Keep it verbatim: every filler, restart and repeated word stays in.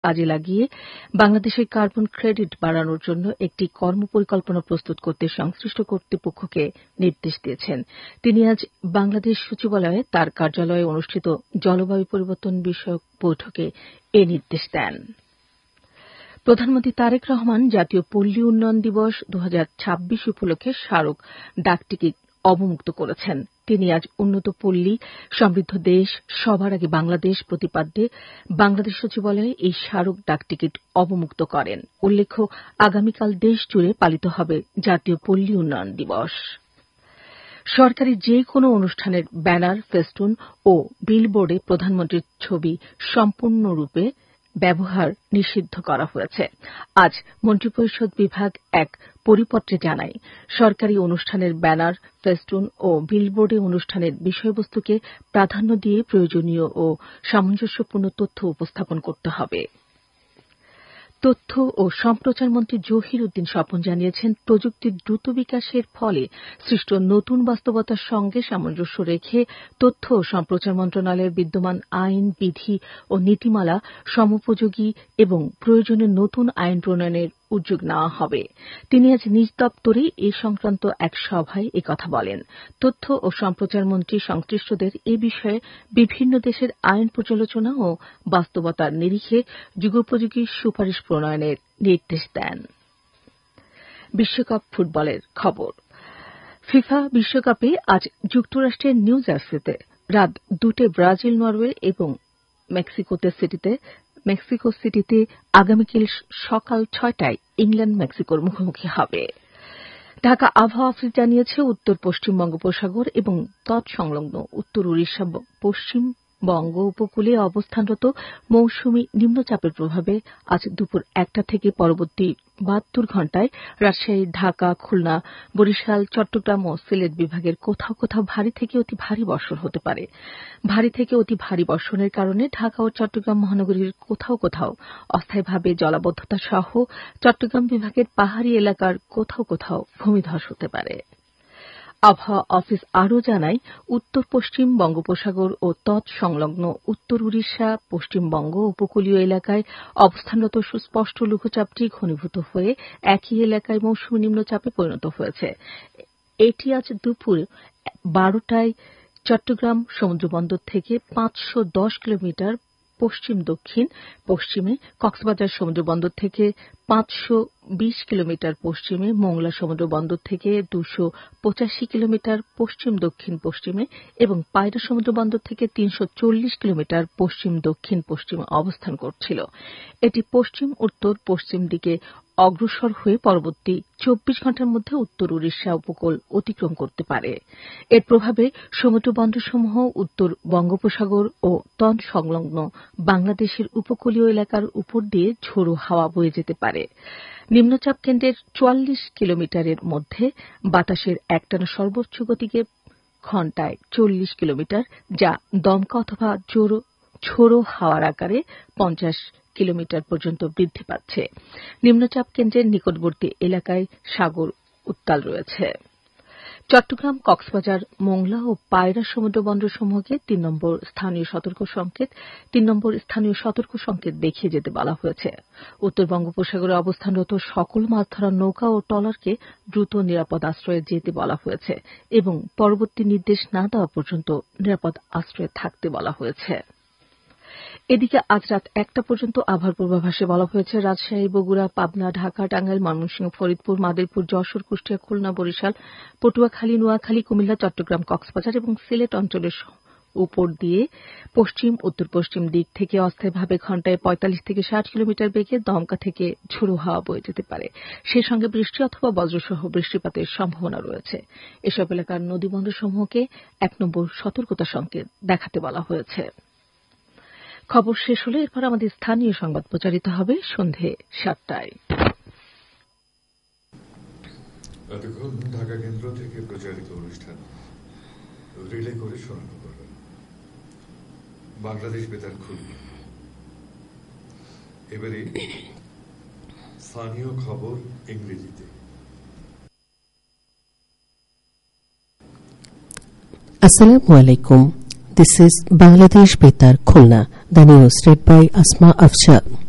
কাজে লাগিয়ে বাংলাদেশের কার্বন ক্রেডিট বাড়ানোর জন্য একটি কর্মপরিকল্পনা প্রস্তুত করতে সংশ্লিষ্ট কর্তৃপক্ষকে নির্দেশ দিয়েছেন। তিনি আজ বাংলাদেশ সচিবালয়ে তার কার্যালয়ে অনুষ্ঠিত জলবায়ু পরিবর্তন বিষয়ক বৈঠকে এ নির্দেশ দেন। প্রধানমন্ত্রী তারেক রহমান জাতীয় পল্লী উন্নয়ন দিবস দুই হাজার ছাব্বিশ উপলক্ষে স্মারক ডাকটিকিট অবমুক্ত করেছেন। তিনি আজ উন্নত পল্লী সমৃদ্ধ দেশ সবার আগে বাংলাদেশ প্রতিপাদ্যে বাংলাদেশ সচিবালয়ে এই স্মারক ডাকটিকিট অবমুক্ত করেন। উল্লেখ্য, আগামীকাল দেশ জুড়ে পালিত হবে জাতীয় পল্লী উন্নয়ন দিবস। সরকারি যে কোনো অনুষ্ঠানের ব্যানার, ফেস্টুন ও বিলবোর্ডে প্রধানমন্ত্রীর ছবি সম্পূর্ণরূপে ব্যবহার নিষিদ্ধ করা হয়েছে। আজ মন্ত্রিপরিষদ বিভাগ এক পরিপত্রে জানায়, সরকারি অনুষ্ঠানের ব্যানার, ফেস্টুন ও বিলবোর্ডে অনুষ্ঠানের বিষয়বস্তুকে প্রাধান্য দিয়ে প্রয়োজনীয় ও সামঞ্জস্যপূর্ণ তথ্য উপস্থাপন করতে হবে। তথ্য ও সম্প্রচার মন্ত্রী জহির উদ্দিন স্বপন জানিয়েছেন, প্রযুক্তির দ্রুত বিকাশের ফলে সৃষ্ট নতুন বাস্তবতার সঙ্গে সামঞ্জস্য রেখে তথ্য ও সম্প্রচার মন্ত্রণালয়ের বিদ্যমান আইন, বিধি ও নীতিমালা সমোপযোগী এবং প্রয়োজনে নতুন আইন প্রণয়নের উদ্যোগ নেওয়া হবে। তিনি আজ নিজ দপ্তরে এ সংক্রান্ত এক সভায় একথা বলেন। তথ্য ও সম্প্রচার মন্ত্রী সংশ্লিষ্টদের এ বিষয়ে বিভিন্ন দেশের আইন পর্যালোচনা ও বাস্তবতার নিরিখে যুগোপযোগী সুপারিশ প্রণয়নের নির্দেশ দেন। বিশ্বকাপ ফুটবলের খবর। ফিফা বিশ্বকাপে আজ যুক্তরাষ্ট্রের নিউ জার্সিতে রাত দুটোয় ব্রাজিল, নরওয়ে এবং মেক্সিকোতে সিটিতে মেক্সিকো সিটিতে আগামীকাল সকাল ছয়টায় ইংল্যান্ড মেক্সিকোর মুখোমুখি হবে। ঢাকা আবহাওয়া অফিস জানিয়েছে, উত্তর পশ্চিম বঙ্গোপসাগর এবং তৎসংলগ্ন উত্তর উড়িষ্যা পশ্চিম বঙ্গ উপকূলে অবস্থানরত মৌসুমী নিম্নচাপের প্রভাবে আজ দুপুর একটা থেকে পরবর্তী বাহাত্তর ঘণ্টায় রাজশাহী, ঢাকা, খুলনা, বরিশাল, চট্টগ্রাম ও সিলেট বিভাগের কোথাও কোথাও ভারী থেকে অতি ভারী বর্ষণ হতে পারে। ভারী থেকে অতি ভারী বর্ষণের কারণে ঢাকা ও চট্টগ্রাম মহানগরীর কোথাও কোথাও অস্থায়ীভাবে জলাবদ্ধতা সহ চট্টগ্রাম বিভাগের পাহাড়ি এলাকার কোথাও কোথাও ভূমিধস হতে পারে। আবহাওয়া অফিস আরও জানায়, উত্তর পশ্চিম বঙ্গোপসাগর ও তৎসংলগ্ন উত্তর উড়িষ্যা পশ্চিমবঙ্গ উপকূলীয় এলাকায় অবস্থানরত সুস্পষ্ট লঘুচাপটি ঘনীভূত হয়ে একই এলাকায় মৌসুমী নিম্নচাপে পরিণত হয়েছে। এটি আজ দুপুর বারোটায় চট্টগ্রাম সমুদ্রবন্দর থেকে পাঁচশো দশ কিলোমিটার পশ্চিম দক্ষিণ পশ্চিমে, কক্সবাজার সমুদ্রবন্দর থেকে পাঁচশো বিশ কিলোমিটার পশ্চিমে, মোংলা সমুদ্রবন্দর থেকে দুশো পঁচাশি কিলোমিটার পশ্চিম দক্ষিণ পশ্চিমে এবং পায়রা সমুদ্রবন্দর থেকে তিনশো চল্লিশ কিলোমিটার পশ্চিম দক্ষিণ পশ্চিমে অবস্থান করছিল। এটি পশ্চিম উত্তর পশ্চিম দিকে অগ্রসর হয়ে পরবর্তী চব্বিশ ঘণ্টার মধ্যে উত্তর উড়িষ্যা উপকূল অতিক্রম করতে পারে। এর প্রভাবে সমুদ্রবন্দরসমূহ উত্তর বঙ্গোপসাগর ও তৎসংলগ্ন বাংলাদেশের উপকূলীয় এলাকার উপর দিয়ে ঝোড়ো হাওয়া বয়ে যেতে পারে। নিম্নচাপ কেন্দ্রের চুয়াল্লিশ কিলোমিটারের মধ্যে বাতাসের একটানা সর্বোচ্চ গতিকে ঘণ্টায় চল্লিশ কিলোমিটার, যা দমকা অথবা ঝোড়ো হাওয়ার আকারে পঞ্চাশ কিলোমিটার পর্যন্ত বৃদ্ধি পাচ্ছে। নিম্নচাপ কেন্দ্রের নিকটবর্তী এলাকায় সাগর উত্তাল রয়েছে। চট্টগ্রাম, কক্সবাজার, মোংলা ও পায়রা সমুদ্রবন্দরসমূহকে তিন নম্বর স্থানীয় সতর্ক সংকেত তিন নম্বর স্থানীয় সতর্ক সংকেত দেখিয়ে যেতে বলা হয়েছে। উত্তর বঙ্গোপসাগরে অবস্থানরত সকল মাছ ধরার নৌকা ও ট্রলারকে দ্রুত নিরাপদ আশ্রয়ে যেতে বলা হয়েছে এবং পরবর্তী নির্দেশ না দেওয়া পর্যন্ত নিরাপদ আশ্রয়ে থাকতে বলা হয়েছে। এদিকে আজ রাত একটা পর্যন্ত আবহাওয়ার পূর্বাভাসে বলা হয়েছে, রাজশাহী, বগুড়া, পাবনা, ঢাকা, টাঙ্গাইল, ময়মনসিংহ, ফরিদপুর, মাদারীপুর, যশোর, কুষ্টিয়া, খুলনা, বরিশাল, পটুয়াখালী, নোয়াখালী, কুমিল্লা, চট্টগ্রাম, কক্সবাজার এবং সিলেট অঞ্চলের উপর দিয়ে পশ্চিম উত্তর পশ্চিম দিক থেকে অস্থায়ীভাবে ঘণ্টায় পঁয়তাল্লিশ থেকে ষাট কিলোমিটার বেগে দমকা থেকে ঝোড়ো হাওয়া বয়ে যেতে পারে। সেই সঙ্গে বৃষ্টি অথবা বজ্রসহ বৃষ্টিপাতের সম্ভাবনা রয়েছে। এসব এলাকার নদীবন্দরসমূহকে এক নম্বর সতর্কতা সংকেত দেখাতে বলা হয়েছে। খবর শেষ হলে এরপর আমাদের স্থানীয় সংবাদ প্রচারিত হবে সন্ধে সাতটায়। এতক্ষণ ঢাকা কেন্দ্র থেকে প্রচারিত অনুষ্ঠান রিলে করে শোনানো হল বাংলাদেশ বেতার খুলনা। এবারে স্থানীয় খবর ইংরেজিতে। আসসালামু আলাইকুম। This is Bangladesh Betar Khulna. The news read by Asma Afshar.